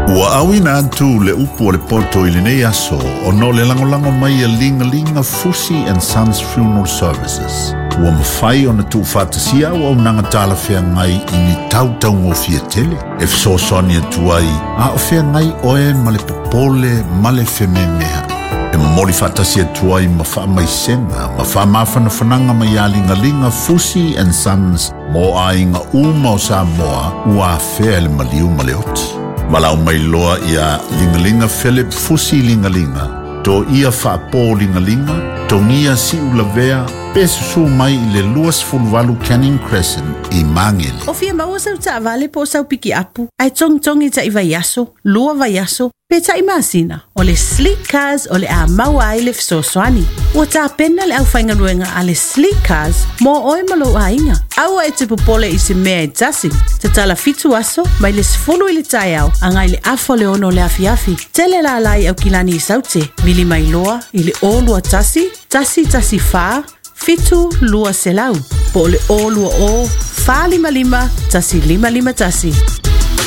Ua awina atu le upu o le poto i le nei aso o no le langolango mai a linga Fusi and Sons Funeral Services. Ua mawhai o na tu whātasia ua unanga tāla whea ngai i ni tautau ngō fia tele. E fsosoni atu ai, a o whea ngai oe ma le popole ma le wheme mea. E mori whātasi atu ai ma wha mai senga, ma wha mawhana whananga mai a linga Fusi and Sons mo a inga uma o Samoa ua whea le maliu ma le oti. Malau mai loa ia lingalinga Philip Fusi lingalinga. To ia whaapo lingalinga, to ngia si ulavea, pesusu mai i le luas fulvalu Canning Crescent i Mangele. O fia maua sau ta avale po sau piki apu, ai tong i ta i vaiaso, lua vaiaso, pe ta i masina, o le Sleek Cars o le a maua ai le fsoswani. Ua ta pena le au whaingaruenga a le Sleek Cars, mo oe malo a inga. Aua e te popole i se mea e tasi, te tala fitu aso, mai le sfulu i le tai au, angai le afo le ono le afiafi. Tele la lai au kilani i saute, mili mai loa, i le olua tasi fa, fitu lua selau, po le olua o, fa lima tasi.